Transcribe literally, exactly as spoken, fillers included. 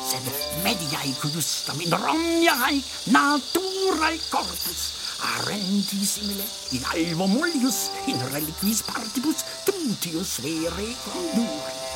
sed mediae cujustam in romniae naturae corpus arenti simile in alvo mollius in reliquis partibus tutius vere conduri.